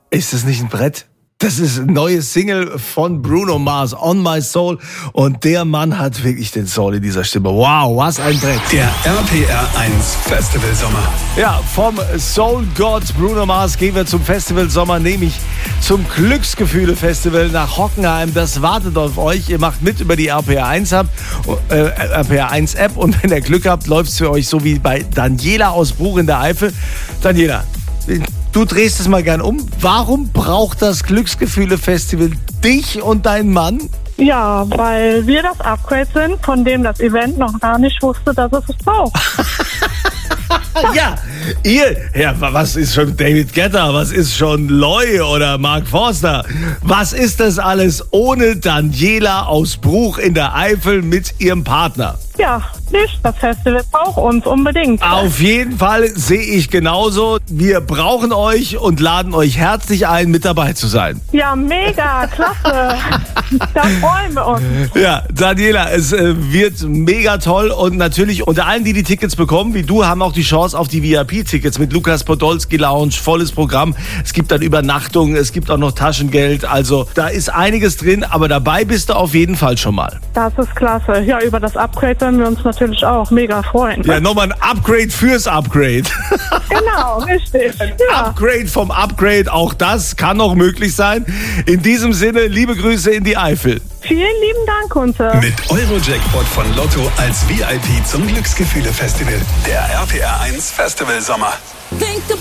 Ist das nicht ein Brett? Das ist ein neues Single von Bruno Mars, On My Soul. Und der Mann hat wirklich den Soul in dieser Stimme. Wow, was ein Brett. Der RPR 1 Festival Sommer. Ja, vom Soul God Bruno Mars gehen wir zum Festival Sommer, nämlich zum Glücksgefühle Festival nach Hockenheim. Das wartet auf euch. Ihr macht mit über die RPR 1 App und wenn ihr Glück habt, läuft es für euch so wie bei Daniela aus Bruch in der Eifel. Daniela, du drehst es mal gern um. Warum braucht das Glücksgefühle-Festival dich und deinen Mann? Ja, weil wir das Upgrade sind, von dem das Event noch gar nicht wusste, dass es braucht. Ja, was ist schon David Guetta, was ist schon Loy oder Mark Forster? Was ist das alles ohne Daniela aus Bruch in der Eifel mit ihrem Partner? Ja, nicht. Das Festival braucht uns unbedingt. Auf jeden Fall sehe ich genauso. Wir brauchen euch und laden euch herzlich ein, mit dabei zu sein. Ja, mega, klasse. Da freuen wir uns. Ja, Daniela, es wird mega toll und natürlich unter allen, die Tickets bekommen, wie du, haben auch die Chance auf die VIP-Tickets mit Lukas Podolski Lounge, volles Programm. Es gibt dann Übernachtungen, es gibt auch noch Taschengeld, also da ist einiges drin, aber dabei bist du auf jeden Fall schon mal. Das ist klasse. Ja, über das Upgrade werden wir uns natürlich auch mega freuen. Ja, nochmal ein Upgrade fürs Upgrade. Genau, richtig. Ja. Upgrade vom Upgrade, auch das kann noch möglich sein. In diesem Sinne, liebe Grüße in die Eifel. Vielen lieben Dank, Kunze. Mit Eurojackpot von Lotto als VIP zum Glücksgefühle Festival. Der RPR 1 Festival Sommer.